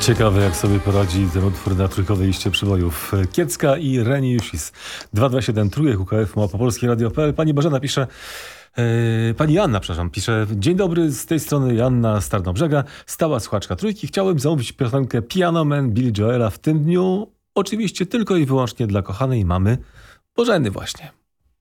Ciekawe, jak sobie poradzi ten utwór na trójkowej liście przybojów. Kiecka i Reniusis. 227 trójek UKF Małopolskie Radio.pl. Pani Bożena pisze... Pani Joanna, przepraszam, pisze: Dzień dobry, z tej strony Joanna z Tarnobrzega, stała słuchaczka trójki. Chciałem zamówić piosenkę Piano Man Billy Joela w tym dniu. Oczywiście tylko i wyłącznie dla kochanej mamy Bożeny właśnie.